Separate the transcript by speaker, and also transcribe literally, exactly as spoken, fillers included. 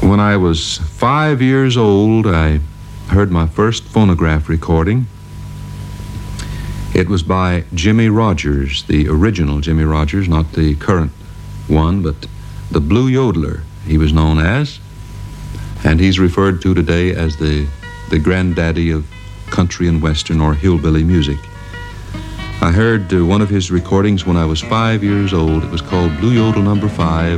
Speaker 1: When I was five years old, I heard my first phonograph recording. It was by Jimmie Rodgers, the original Jimmie Rodgers, not the current one, but the Blue Yodeler, he was known as. And he's referred to today as the, the granddaddy of country and western or hillbilly music. I heard uh, one of his recordings when I was five years old. It was called Blue Yodel Number Five.